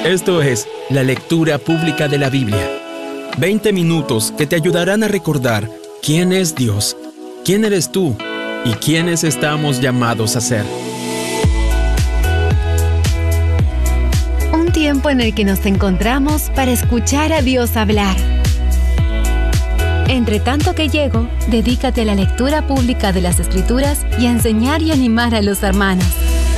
Esto es la lectura pública de la Biblia. 20 minutos que te ayudarán a recordar quién es Dios, quién eres tú y quiénes estamos llamados a ser. Un tiempo en el que nos encontramos para escuchar a Dios hablar. Entre tanto que llego, dedícate a la lectura pública de las Escrituras y a enseñar y animar a los hermanos.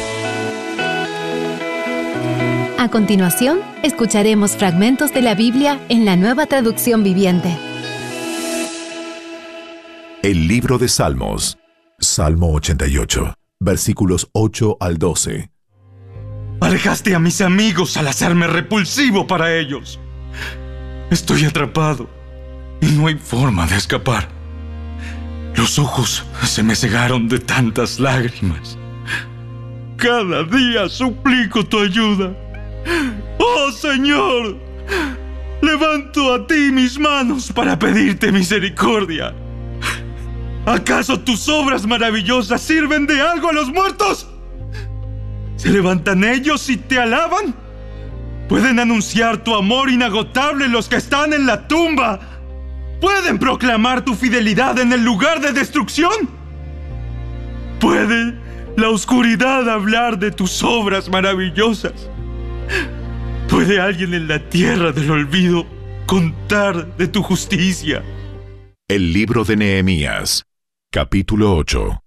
A continuación, escucharemos fragmentos de la Biblia en la Nueva Traducción Viviente. El libro de Salmos, Salmo 88, versículos 8 al 12. Alejaste a mis amigos al hacerme repulsivo para ellos. Estoy atrapado y no hay forma de escapar. Los ojos se me cegaron de tantas lágrimas. Cada día suplico tu ayuda. ¡Oh, Señor! Levanto a ti mis manos para pedirte misericordia. ¿Acaso tus obras maravillosas sirven de algo a los muertos? ¿Se levantan ellos y te alaban? ¿Pueden anunciar tu amor inagotable los que están en la tumba? ¿Pueden proclamar tu fidelidad en el lugar de destrucción? ¿Puede la oscuridad hablar de tus obras maravillosas? ¿Puede alguien en la tierra del olvido contar de tu justicia? El libro de Nehemías, capítulo 8.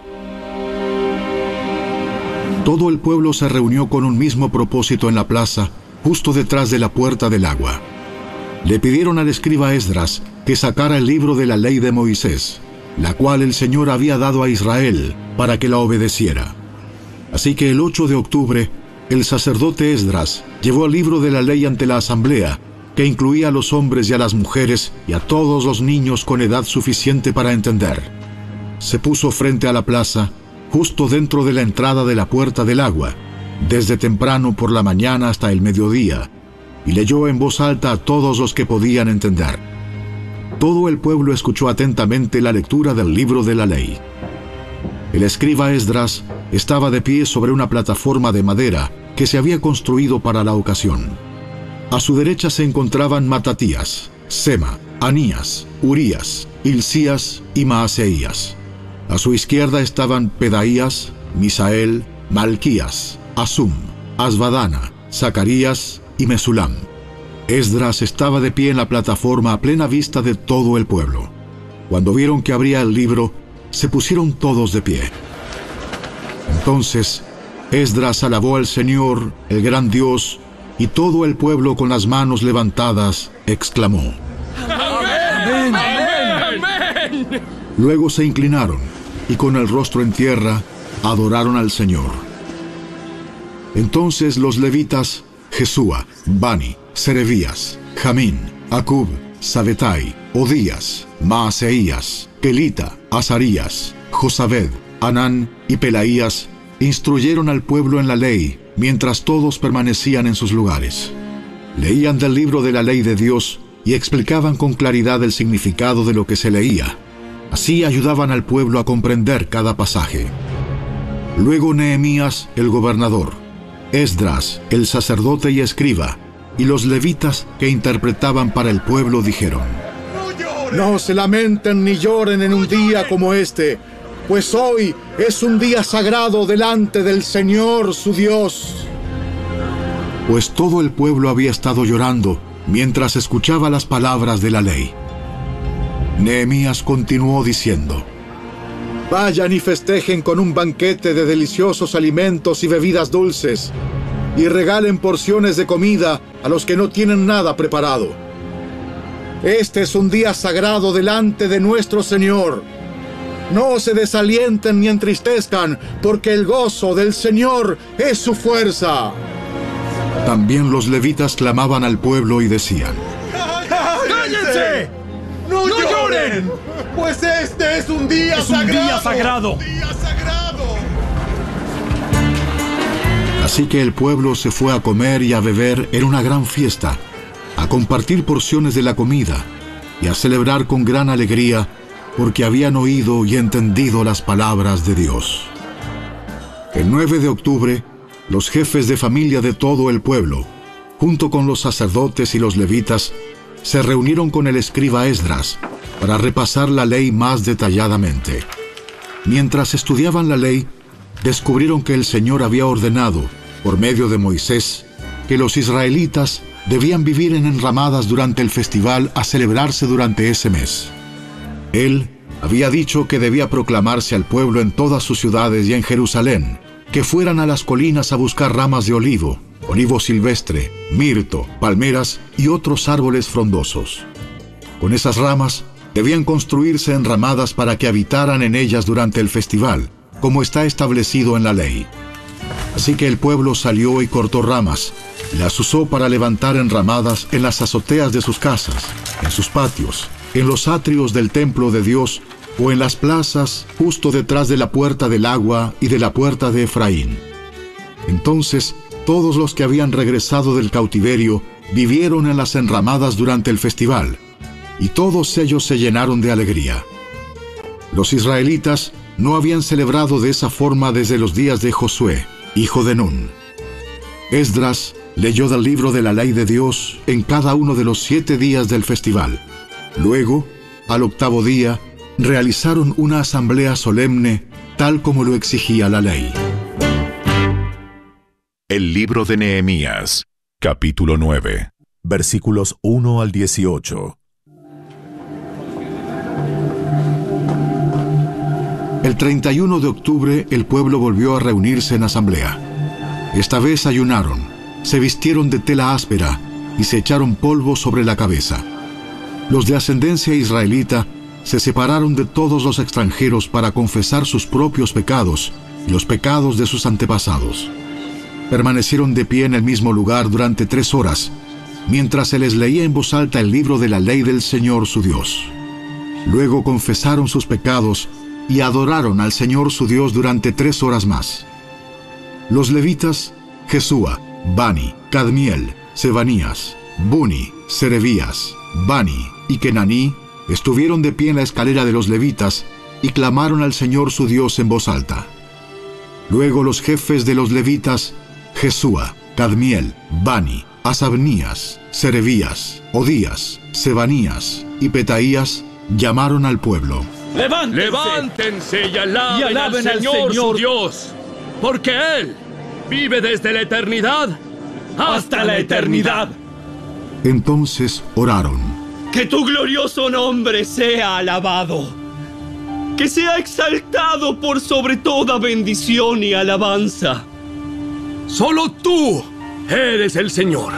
Todo el pueblo se reunió con un mismo propósito en la plaza, justo detrás de la puerta del agua. Le pidieron al escriba Esdras que sacara el libro de la ley de Moisés, la cual el Señor había dado a Israel para que la obedeciera. Así que el 8 de octubre, el sacerdote Esdras llevó el libro de la ley ante la asamblea, que incluía a los hombres y a las mujeres y a todos los niños con edad suficiente para entender. Se puso frente a la plaza, justo dentro de la entrada de la puerta del agua, desde temprano por la mañana hasta el mediodía, y leyó en voz alta a todos los que podían entender. Todo el pueblo escuchó atentamente la lectura del libro de la ley. El escriba Esdras estaba de pie sobre una plataforma de madera que se había construido para la ocasión. A su derecha se encontraban Matatías, Sema, Anías, Urías, Hilcías y Maaseías. A su izquierda estaban Pedaías, Misael, Malquías, Asum, Asbadana, Zacarías y Mesulam. Esdras estaba de pie en la plataforma a plena vista de todo el pueblo. Cuando vieron que abría el libro, se pusieron todos de pie. Entonces, Esdras alabó al Señor, el gran Dios, y todo el pueblo con las manos levantadas exclamó: ¡Amén! ¡Amén! ¡Amén! Luego se inclinaron y con el rostro en tierra adoraron al Señor. Entonces los levitas Jesúa, Bani, Serebías, Jamín, Acub, Sabetai, Odías, Maaseías, Kelita, Azarías, Josabed, Anán y Pelaías instruyeron al pueblo en la ley mientras todos permanecían en sus lugares. Leían del libro de la ley de Dios y explicaban con claridad el significado de lo que se leía. Así ayudaban al pueblo a comprender cada pasaje. Luego Nehemías, el gobernador, Esdras, el sacerdote y escriba, y los levitas que interpretaban para el pueblo dijeron: No se lamenten ni lloren en un día como este, pues hoy es un día sagrado delante del Señor su Dios. Pues todo el pueblo había estado llorando mientras escuchaba las palabras de la ley. Nehemías continuó diciendo: Vayan y festejen con un banquete de deliciosos alimentos y bebidas dulces, y regalen porciones de comida a los que no tienen nada preparado. Este es un día sagrado delante de nuestro Señor. No se desalienten ni entristezcan, porque el gozo del Señor es su fuerza. También los levitas clamaban al pueblo y decían: ¡Cállense! ¡No lloren! Pues este es un día sagrado. ¡Es un día sagrado! ¡Un día sagrado! Así que el pueblo se fue a comer y a beber en una gran fiesta, a compartir porciones de la comida y a celebrar con gran alegría, porque habían oído y entendido las palabras de Dios. El 9 de octubre, los jefes de familia de todo el pueblo, junto con los sacerdotes y los levitas, se reunieron con el escriba Esdras para repasar la ley más detalladamente. Mientras estudiaban la ley, descubrieron que el Señor había ordenado, por medio de Moisés, que los israelitas debían vivir en enramadas durante el festival a celebrarse durante ese mes. Él había dicho que debía proclamarse al pueblo en todas sus ciudades y en Jerusalén, que fueran a las colinas a buscar ramas de olivo, olivo silvestre, mirto, palmeras y otros árboles frondosos. Con esas ramas debían construirse enramadas para que habitaran en ellas durante el festival, como está establecido en la ley. Así que el pueblo salió y cortó ramas, y las usó para levantar enramadas en las azoteas de sus casas, en sus patios, en los atrios del templo de Dios o en las plazas justo detrás de la puerta del agua y de la puerta de Efraín. Entonces, todos los que habían regresado del cautiverio vivieron en las enramadas durante el festival, y todos ellos se llenaron de alegría. Los israelitas no habían celebrado de esa forma desde los días de Josué, hijo de Nun. Esdras leyó del libro de la ley de Dios en cada uno de los 7 días del festival. Luego, al 8º día, realizaron una asamblea solemne, tal como lo exigía la ley. El libro de Nehemías, capítulo 9, versículos 1 al 18. El 31 de octubre el pueblo volvió a reunirse en asamblea. Esta vez ayunaron, se vistieron de tela áspera y se echaron polvo sobre la cabeza. Los de ascendencia israelita se separaron de todos los extranjeros para confesar sus propios pecados y los pecados de sus antepasados. Permanecieron de pie en el mismo lugar durante 3 horas, mientras se les leía en voz alta el libro de la ley del Señor su Dios. Luego confesaron sus pecados y adoraron al Señor su Dios durante 3 horas más. Los levitas, Jesúa, Bani, Cadmiel, Sebanías, Buni, Serebías, Bani y Kenaní, estuvieron de pie en la escalera de los levitas y clamaron al Señor su Dios en voz alta. Luego los jefes de los levitas, Jesúa, Cadmiel, Bani, Asabnías, Serebías, Odías, Sebanías y Petaías, llamaron al pueblo. ¡Levántense y alaben al Señor su Dios! Porque Él vive desde la eternidad hasta la eternidad. Entonces oraron. Que tu glorioso nombre sea alabado, que sea exaltado por sobre toda bendición y alabanza. Solo tú eres el Señor.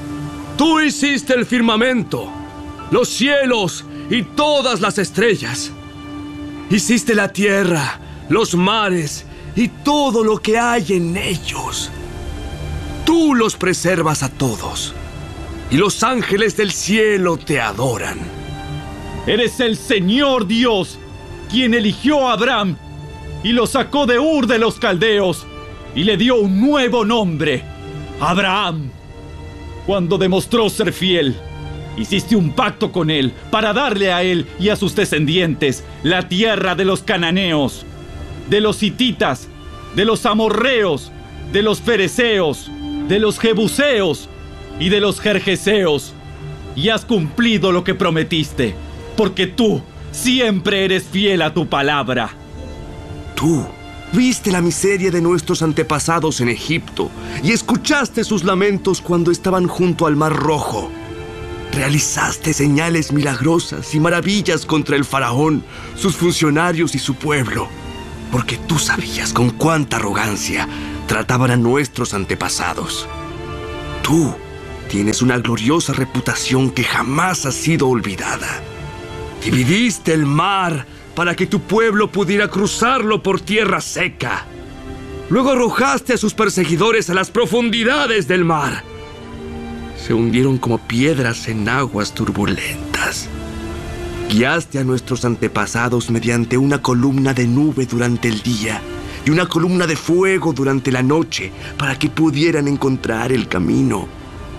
Tú hiciste el firmamento, los cielos y todas las estrellas. Hiciste la tierra, los mares y todo lo que hay en ellos. Tú los preservas a todos, y los ángeles del cielo te adoran. Eres el Señor Dios, quien eligió a Abraham y lo sacó de Ur de los Caldeos y le dio un nuevo nombre, Abraham. Cuando demostró ser fiel, hiciste un pacto con él para darle a él y a sus descendientes la tierra de los cananeos, de los hititas, de los amorreos, de los fereceos, de los jebuseos y de los gergeseos. Y has cumplido lo que prometiste, porque tú siempre eres fiel a tu palabra. Tú viste la miseria de nuestros antepasados en Egipto y escuchaste sus lamentos cuando estaban junto al Mar Rojo. Realizaste señales milagrosas y maravillas contra el faraón, sus funcionarios y su pueblo, porque tú sabías con cuánta arrogancia trataban a nuestros antepasados. Tú tienes una gloriosa reputación que jamás ha sido olvidada. Dividiste el mar para que tu pueblo pudiera cruzarlo por tierra seca. Luego arrojaste a sus perseguidores a las profundidades del mar. Se hundieron como piedras en aguas turbulentas. Guiaste a nuestros antepasados mediante una columna de nube durante el día y una columna de fuego durante la noche para que pudieran encontrar el camino.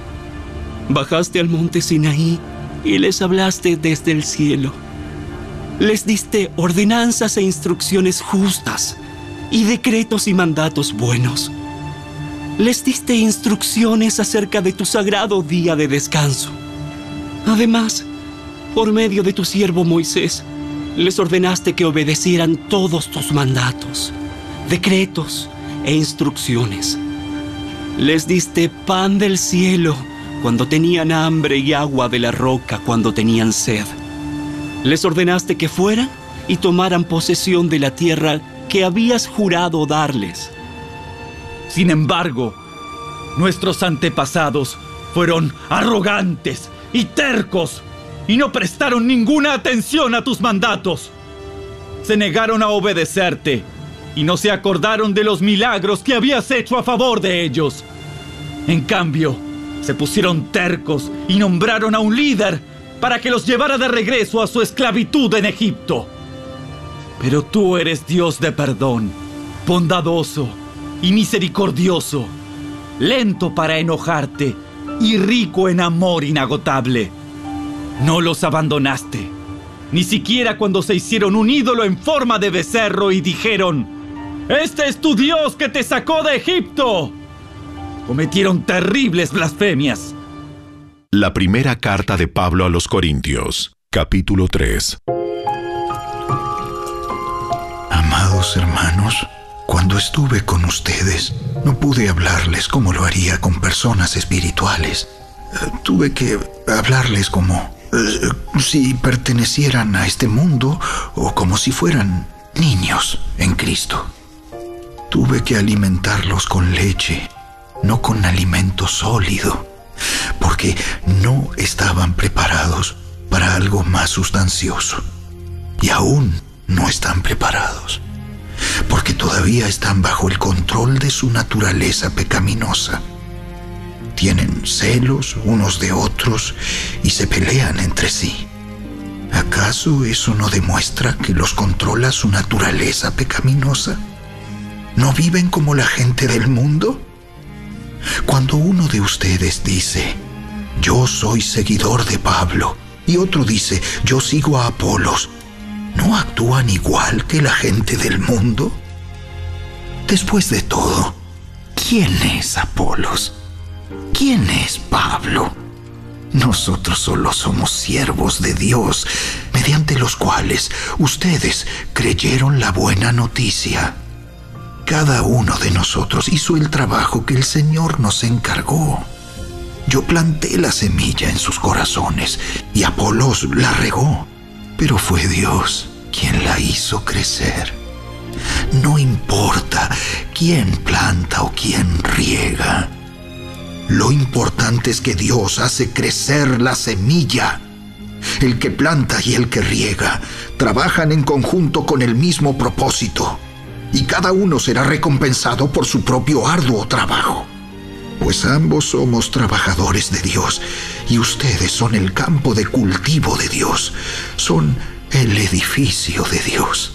Bajaste al monte Sinaí y les hablaste desde el cielo. Les diste ordenanzas e instrucciones justas y decretos y mandatos buenos. les diste instrucciones acerca de tu sagrado día de descanso. Además, por medio de tu siervo Moisés, les ordenaste que obedecieran todos tus mandatos, decretos e instrucciones. Les diste pan del cielo cuando tenían hambre y agua de la roca cuando tenían sed. Les ordenaste que fueran y tomaran posesión de la tierra que habías jurado darles. Sin embargo, nuestros antepasados fueron arrogantes y tercos y no prestaron ninguna atención a tus mandatos. Se negaron a obedecerte y no se acordaron de los milagros que habías hecho a favor de ellos. En cambio, se pusieron tercos y nombraron a un líder para que los llevara de regreso a su esclavitud en Egipto. Pero tú eres Dios de perdón, bondadoso y misericordioso, lento para enojarte y rico en amor inagotable. No los abandonaste, ni siquiera cuando se hicieron un ídolo en forma de becerro y dijeron: «Este es tu Dios que te sacó de Egipto». Cometieron terribles blasfemias. La primera carta de Pablo a los Corintios, capítulo 3. Amados hermanos, cuando estuve con ustedes, no pude hablarles como lo haría con personas espirituales. Tuve que hablarles como si pertenecieran a este mundo o como si fueran niños en Cristo. Tuve que alimentarlos con leche, no con alimento sólido, porque no estaban preparados para algo más sustancioso. Y aún no están preparados, porque todavía están bajo el control de su naturaleza pecaminosa. Tienen celos unos de otros y se pelean entre sí. ¿Acaso eso no demuestra que los controla su naturaleza pecaminosa? ¿No viven como la gente del mundo? Cuando uno de ustedes dice: «Yo soy seguidor de Pablo», y otro dice: «Yo sigo a Apolos», ¿no actúan igual que la gente del mundo? Después de todo, ¿quién es Apolos? ¿Quién es Pablo? Nosotros solo somos siervos de Dios, mediante los cuales ustedes creyeron la buena noticia. Cada uno de nosotros hizo el trabajo que el Señor nos encargó. Yo planté la semilla en sus corazones y Apolos la regó, pero fue Dios quien la hizo crecer. No importa quién planta o quién riega. Lo importante es que Dios hace crecer la semilla. El que planta y el que riega trabajan en conjunto con el mismo propósito, y cada uno será recompensado por su propio arduo trabajo. Pues ambos somos trabajadores de Dios, y ustedes son el campo de cultivo de Dios, son el edificio de Dios.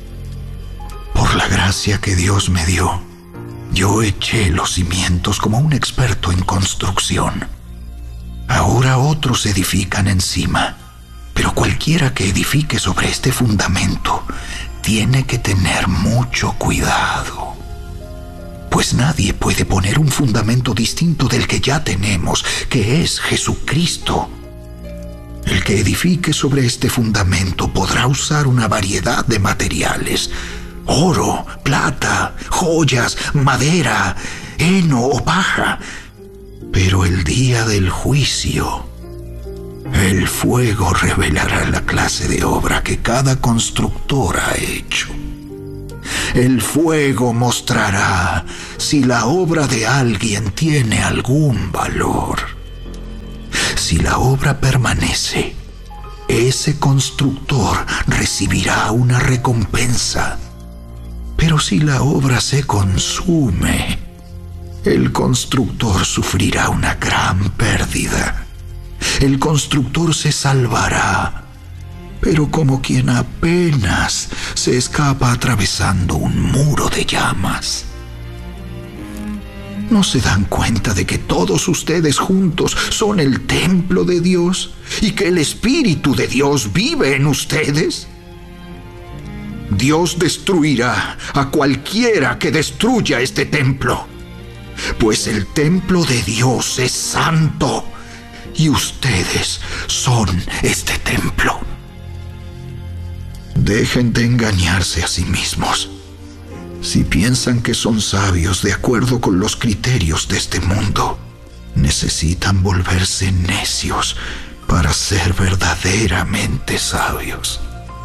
Por la gracia que Dios me dio, yo eché los cimientos como un experto en construcción. Ahora otros edifican encima, pero cualquiera que edifique sobre este fundamento tiene que tener mucho cuidado, pues nadie puede poner un fundamento distinto del que ya tenemos, que es Jesucristo. El que edifique sobre este fundamento podrá usar una variedad de materiales: oro, plata, joyas, madera, heno o paja. Pero el día del juicio, el fuego revelará la clase de obra que cada constructor ha hecho. El fuego mostrará si la obra de alguien tiene algún valor. Si la obra permanece, ese constructor recibirá una recompensa. Pero si la obra se consume, el constructor sufrirá una gran pérdida. El constructor se salvará, pero como quien apenas se escapa atravesando un muro de llamas. ¿No se dan cuenta de que todos ustedes juntos son el templo de Dios y que el Espíritu de Dios vive en ustedes? Dios destruirá a cualquiera que destruya este templo. pues el templo de Dios es santo y ustedes son este templo. Dejen de engañarse a sí mismos. Si piensan que son sabios de acuerdo con los criterios de este mundo, necesitan volverse necios para ser verdaderamente sabios.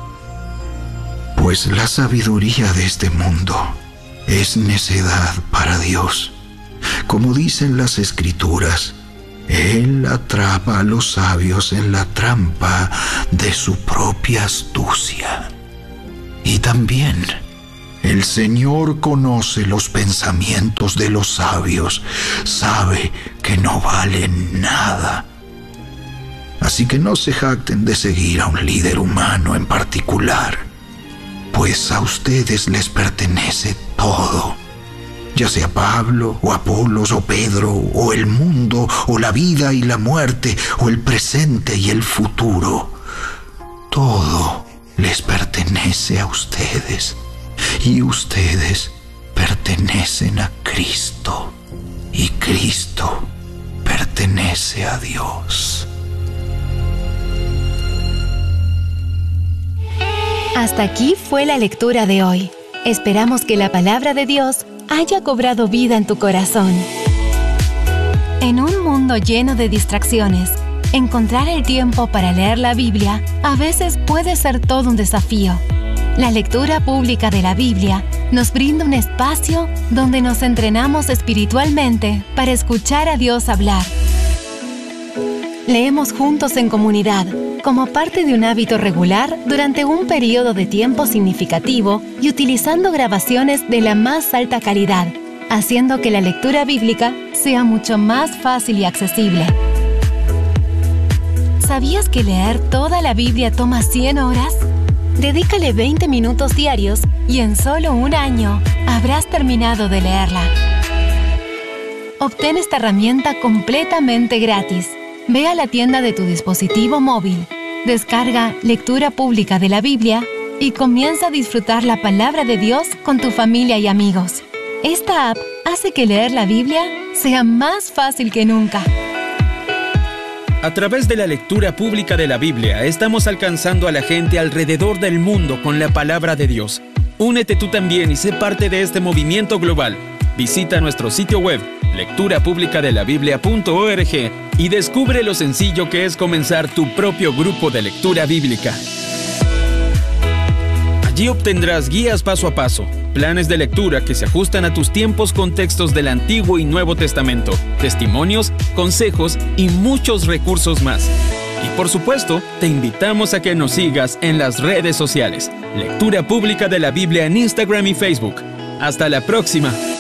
Pues la sabiduría de este mundo es necedad para Dios. Como dicen las Escrituras, Él atrapa a los sabios en la trampa de su propia astucia. Y también el Señor conoce los pensamientos de los sabios, sabe que no valen nada. Así que no se jacten de seguir a un líder humano en particular, pues a ustedes les pertenece todo, ya sea Pablo, o Apolos, o Pedro, o el mundo, o la vida y la muerte, o el presente y el futuro. Todo les pertenece a ustedes, y ustedes pertenecen a Cristo, y Cristo pertenece a Dios. Hasta aquí fue la lectura de hoy. Esperamos que la palabra de Dios haya cobrado vida en tu corazón. En un mundo lleno de distracciones, encontrar el tiempo para leer la Biblia a veces puede ser todo un desafío. La lectura pública de la Biblia nos brinda un espacio donde nos entrenamos espiritualmente para escuchar a Dios hablar. Leemos juntos en comunidad, como parte de un hábito regular durante un periodo de tiempo significativo y utilizando grabaciones de la más alta calidad, haciendo que la lectura bíblica sea mucho más fácil y accesible. ¿Sabías que leer toda la Biblia toma 100 horas? Dedícale 20 minutos diarios y en solo un año habrás terminado de leerla. Obtén esta herramienta completamente gratis. Ve a la tienda de tu dispositivo móvil, descarga Lectura Pública de la Biblia y comienza a disfrutar la palabra de Dios con tu familia y amigos. Esta app hace que leer la Biblia sea más fácil que nunca. A través de la lectura pública de la Biblia, estamos alcanzando a la gente alrededor del mundo con la palabra de Dios. Únete tú también y sé parte de este movimiento global. Visita nuestro sitio web, lecturapublicadelabiblia.org, y descubre lo sencillo que es comenzar tu propio grupo de lectura bíblica. Allí obtendrás guías paso a paso, planes de lectura que se ajustan a tus tiempos con textos del Antiguo y Nuevo Testamento, testimonios, consejos y muchos recursos más. Y por supuesto, te invitamos a que nos sigas en las redes sociales. Lectura Pública de la Biblia en Instagram y Facebook. ¡Hasta la próxima!